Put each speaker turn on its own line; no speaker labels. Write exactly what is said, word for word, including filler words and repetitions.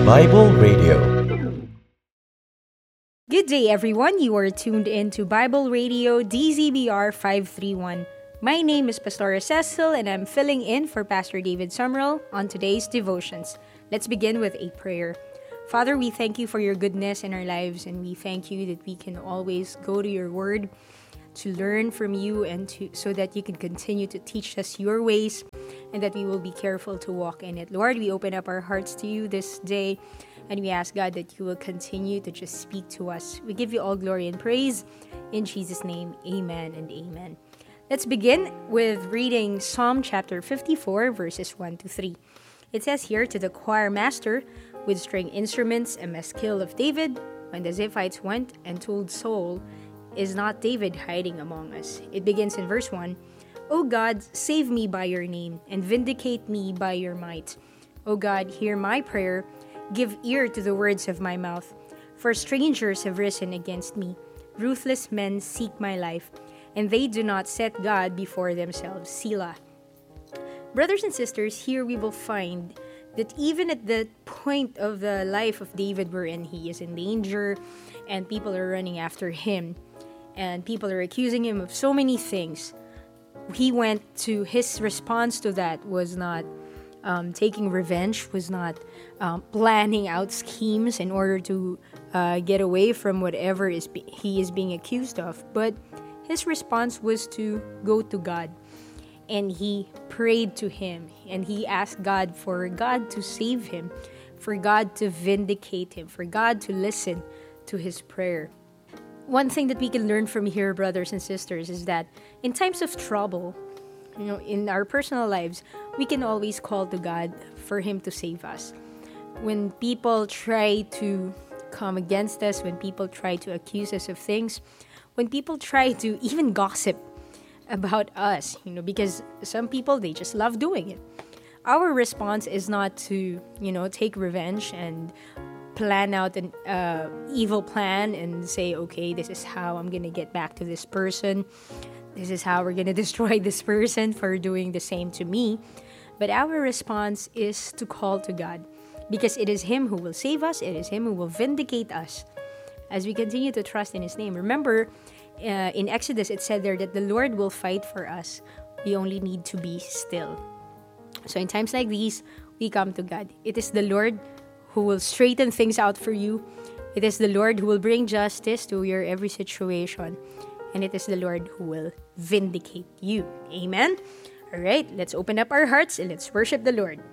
Bible Radio.
Good day, everyone. You are tuned in to Bible Radio D Z B R five thirty-one. My name is Pastora Cecil, and I'm filling in for Pastor David Summerall on today's devotions. Let's begin with a prayer. Father, we thank you for your goodness in our lives, and we thank you that we can always go to your word to learn from you and to so that you can continue to teach us your ways and that we will be careful to walk in it. Lord, we open up our hearts to you this day, and we ask, God, that you will continue to just speak to us. We give you all glory and praise. In Jesus' name, amen and amen. Let's begin with reading Psalm chapter fifty-four, verses one to three. It says here, "To the choir master with string instruments, a maskil of David, when the Ziphites went and told Saul, 'Is not David hiding among us?'" It begins in verse one. "O God, save me by your name, and vindicate me by your might. O God, hear my prayer. Give ear to the words of my mouth. For strangers have risen against me. Ruthless men seek my life, and they do not set God before themselves." Selah. Brothers and sisters, here we will find that even at the point of the life of David wherein he is in danger and people are running after him and people are accusing him of so many things, he went to, his response to that was not um, taking revenge, was not um, planning out schemes in order to uh, get away from whatever is be- he is being accused of, but his response was to go to God. And he prayed to him, and he asked God for God to save him, for God to vindicate him, for God to listen to his prayer. One thing that we can learn from here, brothers and sisters, is that in times of trouble, you know, in our personal lives, we can always call to God for him to save us. When people try to come against us, when people try to accuse us of things, when people try to even gossip about us, you know, because some people, they just love doing it. Our response is not to, you know, take revenge and plan out an uh, evil plan and say, okay, this is how I'm going to get back to this person. This is how we're going to destroy this person for doing the same to me. But our response is to call to God, because it is him who will save us. It is him who will vindicate us as we continue to trust in his name. Remember, Uh, in Exodus, it said there that the Lord will fight for us. We only need to be still. So in times like these, we come to God. It is the Lord who will straighten things out for you. It is the Lord who will bring justice to your every situation. And it is the Lord who will vindicate you. Amen? All right, let's open up our hearts and let's worship the Lord.